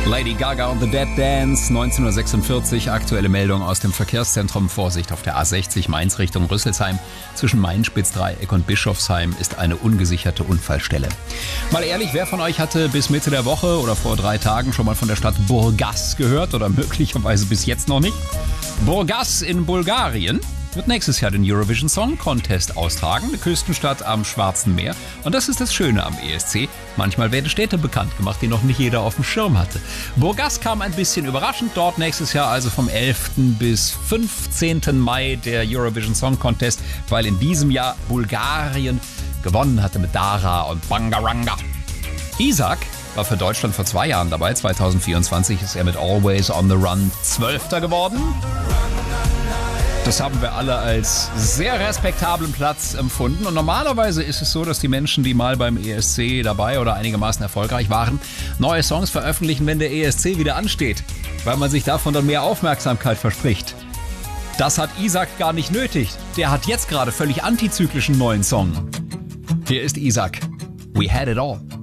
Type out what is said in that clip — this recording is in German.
Lady Gaga und The Dead Dance, 19:46 Uhr, aktuelle Meldung aus dem Verkehrszentrum. Vorsicht auf der A60 Mainz Richtung Rüsselsheim. Zwischen Main-Spitzdreieck und Bischofsheim ist eine ungesicherte Unfallstelle. Mal ehrlich, wer von euch hatte bis Mitte der Woche oder vor 3 Tagen schon mal von der Stadt Burgas gehört oder möglicherweise bis jetzt noch nicht? Burgas in Bulgarien wird nächstes Jahr den Eurovision Song Contest austragen, eine Küstenstadt am Schwarzen Meer. Und das ist das Schöne am ESC. Manchmal werden Städte bekannt gemacht, die noch nicht jeder auf dem Schirm hatte. Burgas kam ein bisschen überraschend. Dort nächstes Jahr also vom 11. bis 15. Mai der Eurovision Song Contest, weil in diesem Jahr Bulgarien gewonnen hatte mit Dara und Bangaranga. Isaac war für Deutschland vor 2 Jahren dabei. 2024 ist er mit Always on the Run 12. geworden. Das haben wir alle als sehr respektablen Platz empfunden. Und normalerweise ist es so, dass die Menschen, die mal beim ESC dabei oder einigermaßen erfolgreich waren, neue Songs veröffentlichen, wenn der ESC wieder ansteht, weil man sich davon dann mehr Aufmerksamkeit verspricht. Das hat Isaac gar nicht nötig. Der hat jetzt gerade völlig antizyklischen neuen Song. Hier ist Isaac. We had it all.